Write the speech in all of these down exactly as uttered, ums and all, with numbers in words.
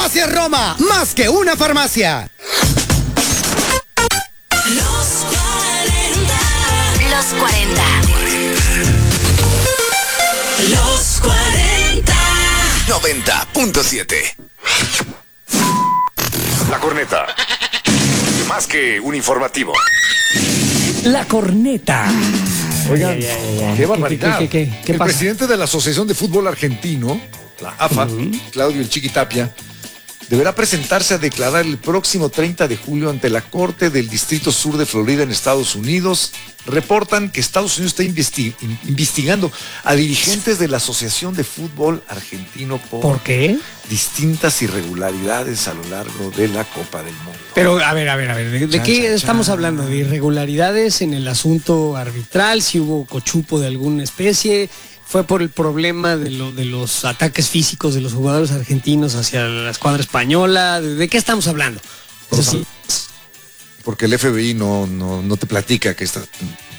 Hacia Roma, más que una farmacia. Los cuarenta. Los cuarenta. Los cuarenta. noventa punto siete. La Corneta. Más que un informativo. La Corneta. Oigan, Ay, ay, ay. qué barbaridad. ¿Qué, qué, qué, qué el pasa? presidente de la Asociación de Fútbol Argentino, la A F A, uh-huh. Claudio El Chiqui Tapia, deberá presentarse a declarar el próximo treinta de julio ante la Corte del Distrito Sur de Florida en Estados Unidos. Reportan que Estados Unidos está investi- investigando a dirigentes de la Asociación de Fútbol Argentino por, ¿Por qué? distintas irregularidades a lo largo de la Copa del Mundo. Pero, a ver, a ver, a ver, ¿de, de Chan, qué chan, estamos chan. hablando? ¿De irregularidades en el asunto arbitral? ¿Si hubo cochupo de alguna especie? ¿Fue por el problema de, lo, de los ataques físicos de los jugadores argentinos hacia la escuadra española? ¿De, de qué estamos hablando? Eso sí. Porque el F B I no, no, no te platica que está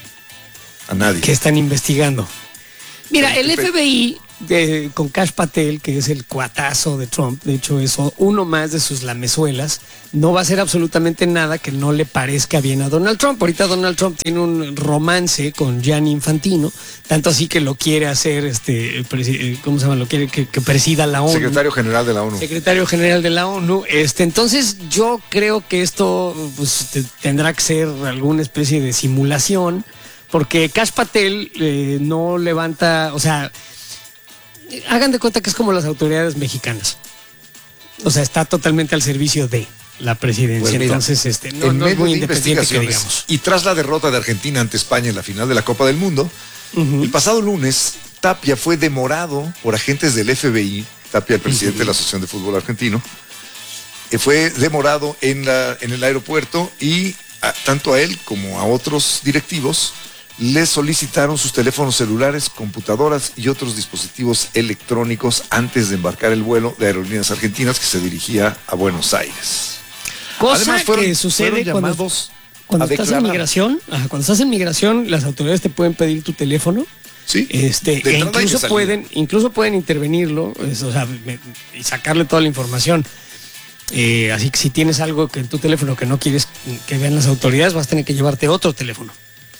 a nadie. Que están investigando. Mira, el F B I de, con Kash Patel, que es el cuatazo de Trump, de hecho es uno más de sus lamezuelas, no va a hacer absolutamente nada que no le parezca bien a Donald Trump. Ahorita Donald Trump tiene un romance con Gianni Infantino, tanto así que lo quiere hacer, este, ¿cómo se llama? Lo quiere que, que presida la ONU. Secretario General de la ONU. Secretario General de la ONU. Este, entonces yo creo que esto pues, te, tendrá que ser alguna especie de simulación, porque Kash Patel eh, no levanta, o sea, hagan de cuenta que es como las autoridades mexicanas. O sea, está totalmente al servicio de la presidencia. Pues mira, entonces, este, no, en no es medio muy de independiente que investigaciones digamos. y tras la derrota de Argentina ante España en la final de la Copa del Mundo, uh-huh. el pasado lunes Tapia fue demorado por agentes del F B I, Tapia, el presidente uh-huh. de la Asociación de Fútbol Argentino, eh, fue demorado en, la, en el aeropuerto y a, tanto a él como a otros directivos le solicitaron sus teléfonos celulares, computadoras y otros dispositivos electrónicos antes de embarcar el vuelo de Aerolíneas Argentinas que se dirigía a Buenos Aires. Cosa Además, fueron, que sucede cuando, cuando estás en migración, ajá, cuando estás en migración, las autoridades te pueden pedir tu teléfono. Sí. Este, e incluso pueden, incluso pueden intervenirlo, es, o sea, me, y sacarle toda la información. Eh, así que si tienes algo que en tu teléfono que no quieres que vean las autoridades, vas a tener que llevarte otro teléfono.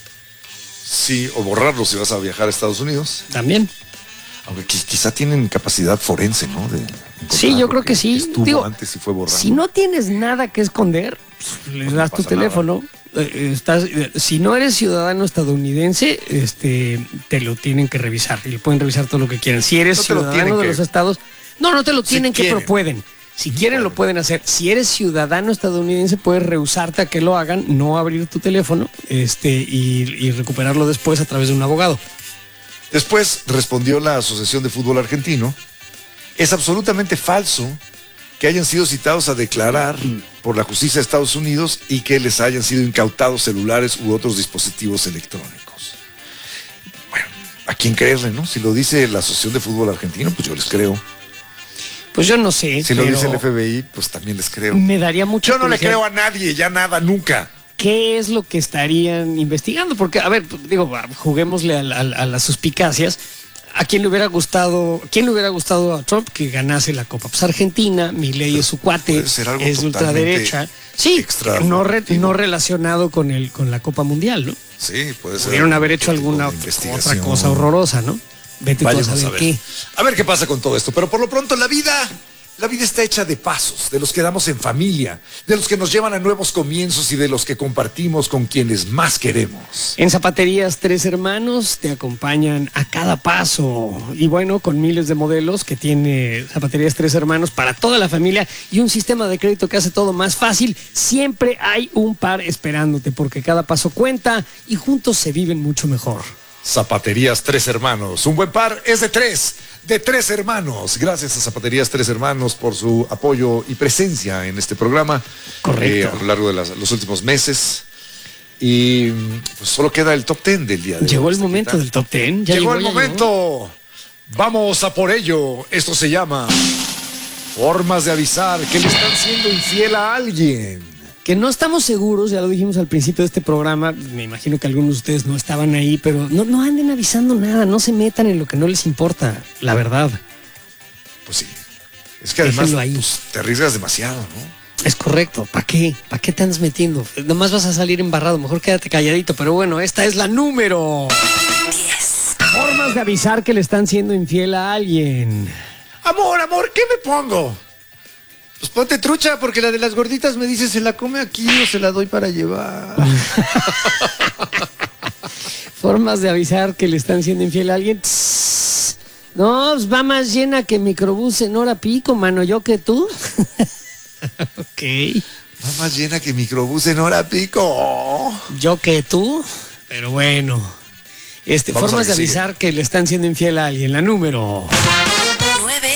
Sí, o borrarlo si vas a viajar a Estados Unidos. También. Aunque quizá tienen capacidad forense, ¿no? De sí, yo creo que sí. Estuvo Digo, antes y fue borrado. Si no tienes nada que esconder, pues, le das tu teléfono. Eh, estás, eh, si no eres ciudadano estadounidense, este, te lo tienen que revisar. Y pueden revisar todo lo que quieran. Si eres no ciudadano de que... los estados, no, no te lo tienen si que, pero pueden. Si quieren, bueno. lo pueden hacer. Si eres ciudadano estadounidense, puedes rehusarte a que lo hagan, no abrir tu teléfono este, y, y recuperarlo después a través de un abogado. Después respondió la Asociación de Fútbol Argentino. Es absolutamente falso que hayan sido citados a declarar por la justicia de Estados Unidos y que les hayan sido incautados celulares u otros dispositivos electrónicos. Bueno, ¿a quién creerle, no? Si lo dice la Asociación de Fútbol Argentino, pues yo les creo. Pues yo no sé. Si lo dice el F B I, pues también les creo. Me daría mucho. Yo no le creo a nadie, ya nada, nunca. ¿Qué es lo que estarían investigando? Porque, a ver, digo, juguémosle a, a, a las suspicacias. ¿A quién le hubiera gustado, quién le hubiera gustado a Trump que ganase la Copa? Pues Argentina, Milei es su cuate, es de ultraderecha. Sí, no, re, no relacionado con el con la Copa Mundial, ¿no? Sí, puede ser. Pudieron haber hecho alguna otra cosa horrorosa, ¿no? Vete tú a saber, a ver qué. A ver qué pasa con todo esto. Pero por lo pronto la vida, la vida está hecha de pasos, de los que damos en familia, de los que nos llevan a nuevos comienzos y de los que compartimos con quienes más queremos. En Zapaterías Tres Hermanos te acompañan a cada paso. Y bueno, con miles de modelos que tiene Zapaterías Tres Hermanos para toda la familia y un sistema de crédito que hace todo más fácil, siempre hay un par esperándote porque cada paso cuenta y juntos se viven mucho mejor. Zapaterías Tres Hermanos. Un buen par es de tres, de tres hermanos. Gracias a Zapaterías Tres Hermanos por su apoyo y presencia en este programa. Correcto. Eh, a lo largo de las, los últimos meses. Y pues solo queda el top ten del día de hoy. Llegó el momento del top ten. ¿Ya llegó, llegó el momento. Llegó. Vamos a por ello. Esto se llama formas de avisar que le están siendo infiel a alguien. Que no estamos seguros, ya lo dijimos al principio de este programa, me imagino que algunos de ustedes no estaban ahí, pero no, no anden avisando nada, no se metan en lo que no les importa, la verdad. Pues sí. Es que además Déjenlo ahí. pues, te arriesgas demasiado, ¿no? Es correcto. ¿Para qué? ¿Para qué te andas metiendo? Nomás vas a salir embarrado. Mejor quédate calladito. Pero bueno, esta es la número diez. Formas de avisar que le están siendo infiel a alguien. Amor, amor, ¿qué me pongo? Pues ponte trucha, porque la de las gorditas me dice, ¿se la come aquí o se la doy para llevar? Formas de avisar que le están siendo infiel a alguien. Tss. No, pues va más llena que microbús en hora pico, mano. ¿Yo que tú? Ok. Va más llena que microbús en hora pico. ¿Yo que tú? Pero bueno. Este, Vamos a formas de ver qué avisar que le están siendo infiel a alguien. La número. nueve.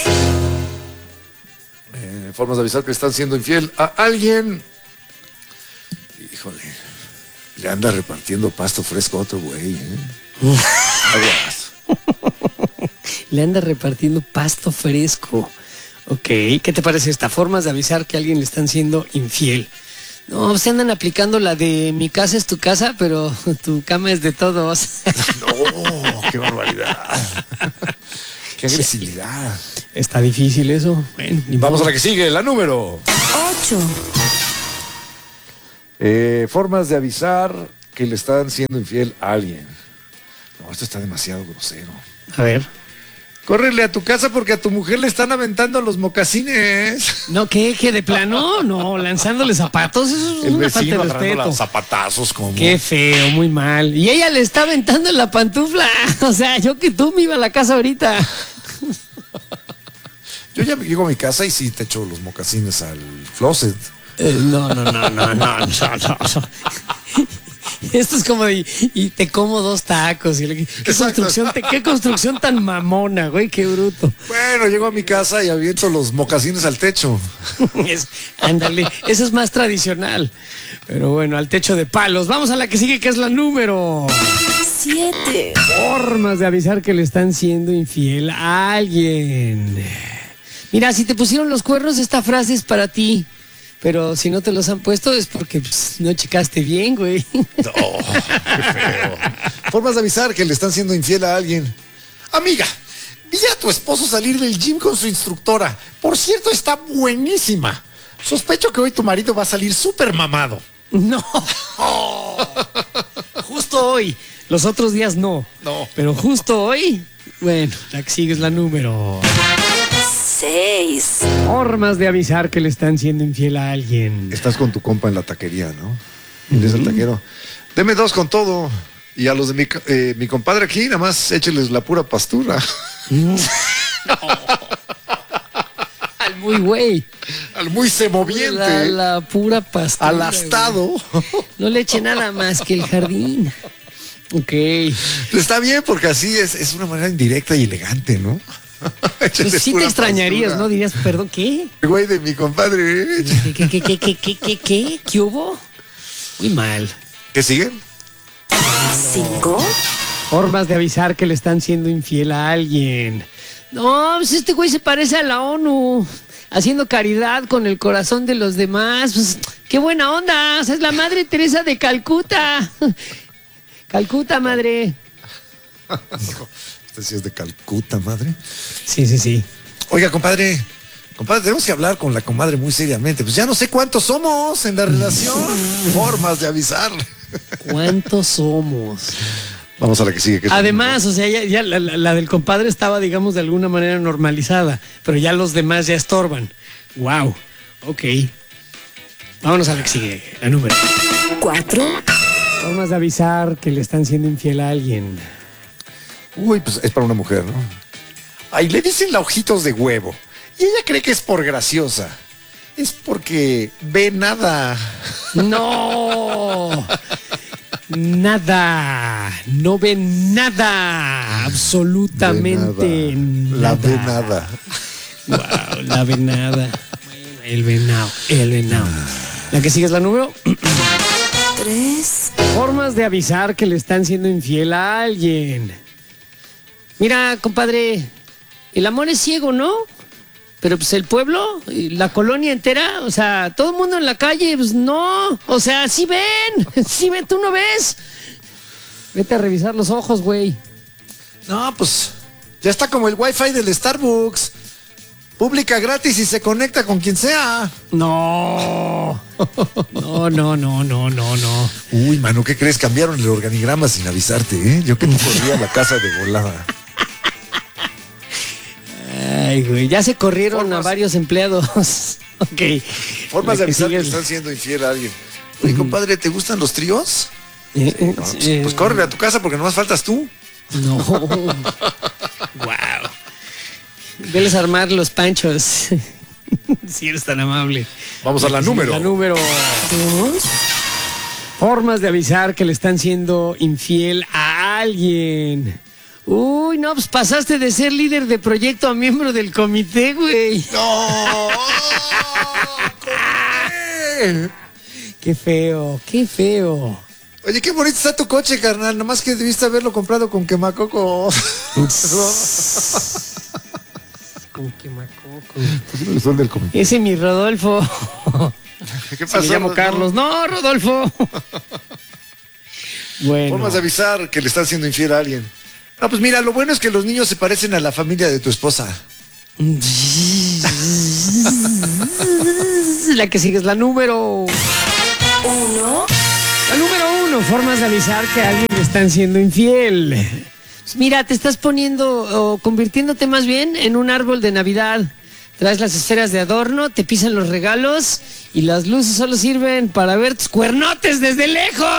Eh, formas de avisar que están siendo infiel a alguien. Híjole, le anda repartiendo pasto fresco a otro güey, ¿eh? Aguas. Le anda repartiendo pasto fresco. Ok, ¿qué te parece esta? Formas de avisar que a alguien le están siendo infiel. No, se andan aplicando la de mi casa es tu casa, pero tu cama es de todos. No, qué barbaridad. Qué agresividad. Está difícil eso. Bueno, ni Vamos a modo. la que sigue, la número. ocho. Eh, formas de avisar que le están siendo infiel a alguien. No, esto está demasiado grosero. A ver. Córrele a tu casa porque a tu mujer le están aventando los mocasines. No, ¿qué? ¿Qué de plano? No, lanzándole zapatos. Eso es El una falta vecino de agarrando respeto. los zapatazos como... Qué feo, muy mal. Y ella le está aventando en la pantufla. O sea, yo que tú me iba a la casa ahorita. Yo ya llego a mi casa y sí te echo los mocasines al closet. Eh, no, no, no, no, no, no, no. Esto es como de, y te como dos tacos. Y le- ¿Qué, Exacto. construcción, te- qué construcción tan mamona, güey, qué bruto. Bueno, llego a mi casa y aviento los mocasines al techo. Es- ándale, eso es más tradicional. Pero bueno, al techo de palos. Vamos a la que sigue, que es la número. siete. Formas de avisar que le están siendo infiel a alguien. Mira, si te pusieron los cuernos, esta frase es para ti. Pero si no te los han puesto es porque pues, no checaste bien, güey. No, qué feo. Formas de avisar que le están siendo infiel a alguien. Amiga, vi a tu esposo salir del gym con su instructora. Por cierto, está buenísima. Sospecho que hoy tu marido va a salir súper mamado. No. Justo hoy. Los otros días no. No. Pero justo hoy, bueno, la que sigue es la número. seis. Formas de avisar que le están siendo infiel a alguien. Estás con tu compa en la taquería, ¿no? Eres el taquero. Deme dos con todo. Y a los de mi, eh, mi compadre aquí, nada más écheles la pura pastura. Al muy güey. Al muy semoviente. La, la pura pasta. Al astado. No le eche nada más que el jardín. Ok. Está bien porque así es, es una manera indirecta y elegante, ¿no? Écheles Pues sí te pura extrañarías, pastura. ¿no? Dirías, perdón, ¿qué? El güey de mi compadre. ¿Qué, qué, qué, qué, qué, qué, qué, qué? ¿Qué hubo? Muy mal. ¿Qué sigue? cinco. Formas de avisar que le están siendo infiel a alguien. No, pues este güey se parece a la ONU, haciendo caridad con el corazón de los demás. Pues, qué buena onda, o sea, es la Madre Teresa de Calcuta. Calcuta, madre. Este sí es de Calcuta, madre. Sí, sí, sí. Oiga, compadre. Compadre, tenemos que hablar con la comadre muy seriamente. Pues ya no sé cuántos somos en la relación. Formas de avisar. ¿Cuántos somos? Vamos a la que sigue. que es la Además, o sea, ya, ya la, la- la del compadre estaba, digamos, de alguna manera normalizada, pero ya los demás ya estorban. Wow. Ok. Vámonos a la que sigue, la número. cuatro. Formas de avisar que le están siendo infiel a alguien. Uy, pues es para una mujer, ¿no? Ay, le dicen la ojitos de huevo. Y ella cree que es por graciosa. Es porque ve nada. No. Nada. No ve nada. Absolutamente Ve nada. La ve nada. Wow, la venada. Bueno, el venado. El venado. La que sigue es la número. tres. Formas de avisar que le están siendo infiel a alguien. Mira, compadre, el amor es ciego, ¿no? Pero pues el pueblo, y la colonia entera, o sea, todo el mundo en la calle, pues no. O sea, sí ven, sí ven, tú no ves. Vete a revisar los ojos, güey. No, pues ya está como el wifi del Starbucks. Pública gratis y se conecta con quien sea. No. No, no, no, no, no, no. Uy, mano, ¿qué crees? Cambiaron el organigrama sin avisarte, ¿eh? Yo que te corría a la casa de volada. Ay, güey, ya se corrieron Formas. a varios empleados. Ok. Formas de La que avisar que sigue- están siendo infiel a alguien. Oye, compadre, ¿te gustan los tríos? Eh, eh, No, pues, eh, pues córrele a tu casa porque nomás faltas tú. No. Wow. Veles a armar los panchos. Si eres tan amable. Vamos a la Sí, número. La número dos. Formas de avisar que le están siendo infiel a alguien. Uy, no, pues pasaste de ser líder de proyecto a miembro del comité, güey. ¡No! Qué feo, qué feo. Oye, qué bonito está tu coche, carnal. Nomás que debiste haberlo comprado con quemacoco. Con quemacoco. Son del comité. Ese mi Rodolfo. ¿Qué Si me llamo Carlos. No, Rodolfo. Bueno. Formas de avisar que le están siendo infiel a alguien. No, pues mira, lo bueno es que los niños se parecen a la familia de tu esposa. La que sigue es la número. Uno. La número uno, formas de avisar que a alguien le están siendo infiel. Pues mira, te estás poniendo o convirtiéndote más bien en un árbol de Navidad. Traes las esferas de adorno, te pisan los regalos y las luces solo sirven para ver tus cuernotes desde lejos.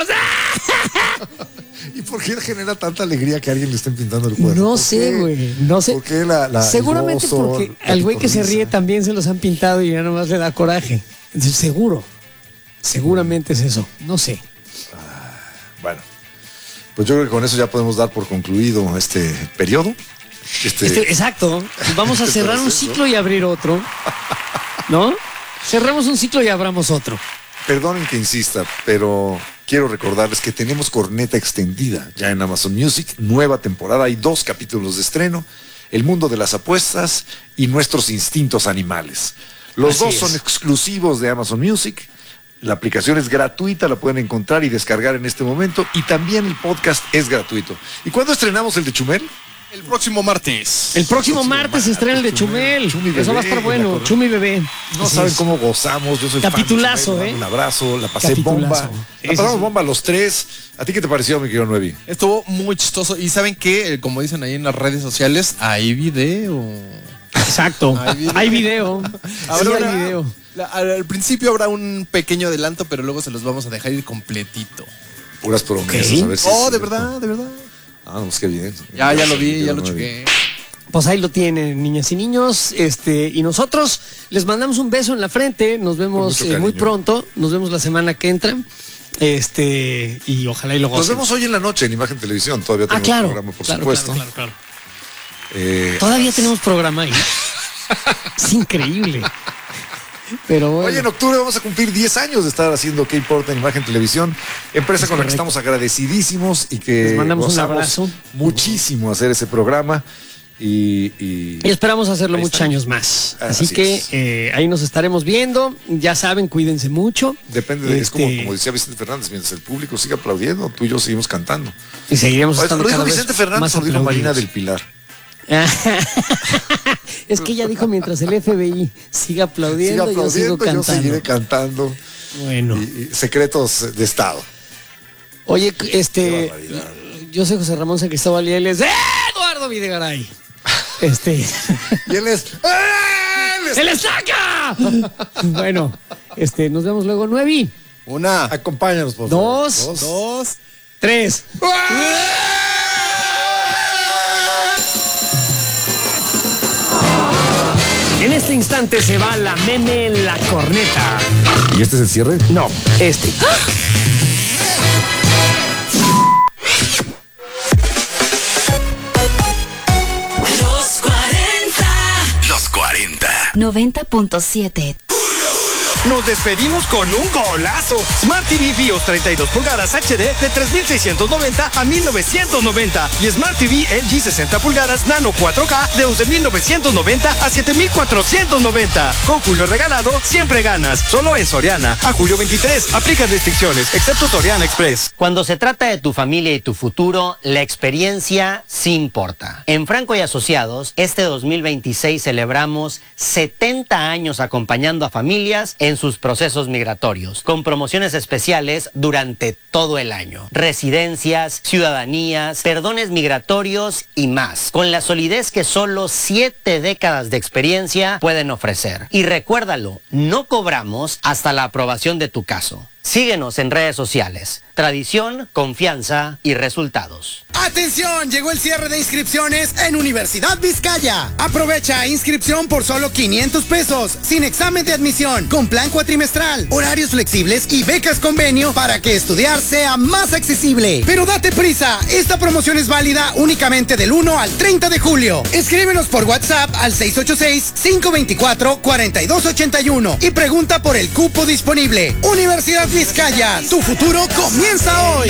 ¿Y por qué genera tanta alegría que a alguien le estén pintando el cuerno? No ¿Por sé, qué? güey. No sé. ¿Por qué la, la- Seguramente el gozo, porque la al güey que se pitorrisa? ríe también se los han pintado y ya nomás le da coraje. Entonces, seguro. Seguramente es eso. No sé. Bueno, pues yo creo que con eso ya podemos dar por concluido este periodo. Este, Este, exacto. Vamos a este cerrar un proceso. ciclo y abrir otro. ¿No? Cerramos un ciclo y abramos otro. Perdonen que insista, pero quiero recordarles que tenemos corneta extendida ya en Amazon Music, nueva temporada, hay dos capítulos de estreno, El mundo de las apuestas y Nuestros instintos animales. Los Así dos es. son exclusivos de Amazon Music. La aplicación es gratuita, la pueden encontrar y descargar en este momento, y también el podcast es gratuito. ¿Y cuándo estrenamos el de Chumel? El próximo martes. El próximo próximo martes se estrena el de Chumel. Chumi Eso va a bebé, estar bueno. la corona. Chumi bebé. No Así saben es. cómo gozamos. Yo soy fan de Capitulazo, Chumel, ¿eh? Un abrazo, la pasé Capitulazo. bomba. Sí, La sí, pasamos sí. bomba los tres. ¿A ti qué te pareció, mi querido Nuevi? Estuvo muy chistoso. Y saben que, como dicen ahí en las redes sociales, hay video. Exacto. Hay video. Hay video. Habrá Sí, hay una- video. la- al, al principio habrá un pequeño adelanto, pero luego se los vamos a dejar ir completito. Puras promesas. Ok. A ver si Oh, es de cierto. verdad, de verdad. Ah, pues qué bien. Ya, ya lo vi, Mi ya lo querido Nuevi. chequé. Pues ahí lo tienen, niñas y niños. Este, y nosotros les mandamos un beso en la frente. Nos vemos mucho eh, muy cariño. pronto. Nos vemos la semana que entra. Este, y ojalá y lo Nos gocen. vemos hoy en la noche en Imagen Televisión. Todavía Ah, tenemos claro. programa, por claro, supuesto. claro, claro, claro. Eh, Todavía tenemos programa ahí. Es increíble. Pero bueno. Hoy en octubre vamos a cumplir diez años de estar haciendo ¿Qué importa? En Imagen Televisión, empresa Es con la que correcto. estamos agradecidísimos y que Les mandamos un gozamos abrazo. muchísimo hacer ese programa y, y- Y esperamos hacerlo Ahí muchos está. años más. Ah, Así, así que es. eh, ahí nos estaremos viendo. Ya saben, cuídense mucho. depende de, es como, Este, como decía Vicente Fernández, mientras el público siga aplaudiendo, tú y yo seguimos cantando. Y seguiremos Oye, estando ¿Lo dijo cada vez Vicente Fernández más o lo dijo Marina aplaudidos. del Pilar? Es que ella dijo mientras el F B I siga aplaudiendo, Siga yo sigo aplaudiendo, yo cantando. seguiré cantando. Bueno. Y- y secretos de Estado. Oye, este, Qué barbaridad. yo soy José Ramón San Cristóbal y él es Eduardo Videgaray. Este, Y él es... ¡Él es- ¡el estaca! Bueno, este, nos vemos luego nueve, Una, Acompáñanos, por favor. dos, dos. tres. En este instante se va la meme en la corneta. ¿Y este es el cierre? No, este. Los cuarenta. Los cuarenta. noventa punto siete. nos despedimos con un golazo. Smart T V BIOS treinta y dos pulgadas H D de tres mil seiscientos noventa a mil novecientos noventa y Smart T V L G sesenta pulgadas Nano cuatro K de once mil novecientos noventa a siete mil cuatrocientos noventa. Con Julio regalado, siempre ganas. Solo en Soriana. A julio veintitrés. Aplican restricciones, excepto Soriana Express. Cuando se trata de tu familia y tu futuro, la experiencia sí importa. En Franco y Asociados, este dos mil veintiséis celebramos setenta años acompañando a familias en sus procesos migratorios, con promociones especiales durante todo el año. Residencias, ciudadanías, perdones migratorios y más, con la solidez que solo siete décadas de experiencia pueden ofrecer. Y recuérdalo, no cobramos hasta la aprobación de tu caso. Síguenos en redes sociales. Tradición, confianza y resultados. ¡Atención! Llegó el cierre de inscripciones en Universidad Vizcaya. Aprovecha inscripción por solo quinientos pesos, sin examen de admisión, con plan cuatrimestral, horarios flexibles y becas convenio para que estudiar sea más accesible. Pero date prisa, esta promoción es válida únicamente del uno al treinta de julio. Escríbenos por WhatsApp al seis ocho seis, cinco dos cuatro, cuatro dos ocho uno y pregunta por el cupo disponible. Universidad Vizcaya, tu futuro comienza hoy.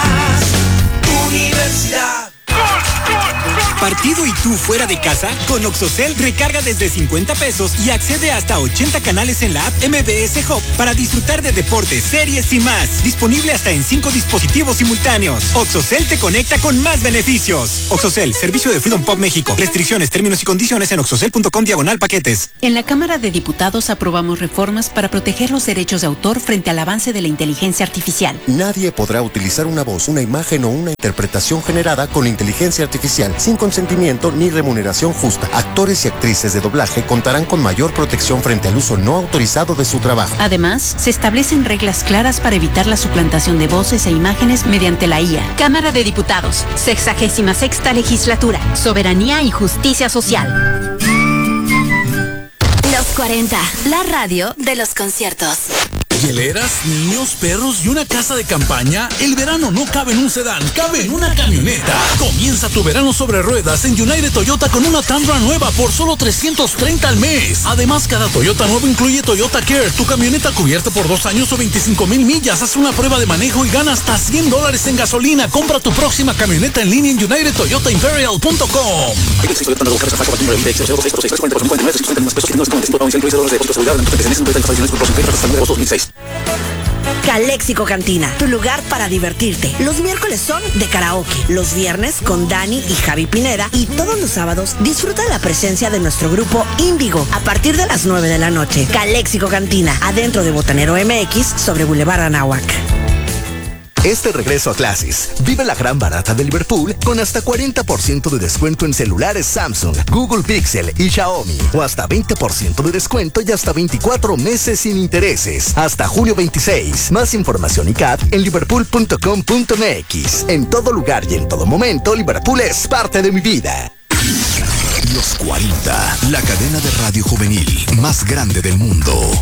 Universidad. ¿Partido y tú fuera de casa? Con Oxocel recarga desde cincuenta pesos y accede hasta ochenta canales en la app M B S Hub para disfrutar de deportes, series y más. Disponible hasta en cinco dispositivos simultáneos. Oxocel te conecta con más beneficios. Oxocel, servicio de Freedom Pop México. Restricciones, términos y condiciones en oxocel punto com diagonal paquetes. En la Cámara de Diputados aprobamos reformas para proteger los derechos de autor frente al avance de la inteligencia artificial. Nadie podrá utilizar una voz, una imagen o una interpretación generada con inteligencia artificial sin consentimiento ni remuneración justa. Actores y actrices de doblaje contarán con mayor protección frente al uso no autorizado de su trabajo. Además, se establecen reglas claras para evitar la suplantación de voces e imágenes mediante la I A. Cámara de Diputados, sexagésima sexta legislatura, soberanía y justicia social. Los cuarenta, la radio de los conciertos. Hieleras, niños, perros y una casa de campaña. El verano no cabe en un sedán, cabe en una camioneta. Comienza tu verano sobre ruedas en United Toyota con una Tundra nueva por solo trescientos treinta al mes. Además, cada Toyota nuevo incluye Toyota Care, tu camioneta cubierta por dos años o veinticinco mil millas. Haz una prueba de manejo y gana hasta cien dólares en gasolina. Compra tu próxima camioneta en línea en united toyota imperial punto com. Caléxico Cantina, tu lugar para divertirte. Los miércoles son de karaoke, los viernes con Dani y Javi Pineda y todos los sábados disfruta la presencia de nuestro grupo Índigo a partir de las nueve de la noche. Caléxico Cantina, adentro de Botanero M X sobre Boulevard Anáhuac. Este regreso a clases, vive la gran barata de Liverpool con hasta cuarenta por ciento de descuento en celulares Samsung, Google Pixel y Xiaomi. O hasta veinte por ciento de descuento y hasta veinticuatro meses sin intereses. Hasta julio veintiséis. Más información y C A D en liverpool punto com punto m x. En todo lugar y en todo momento, Liverpool es parte de mi vida. Los cuarenta, la cadena de radio juvenil más grande del mundo.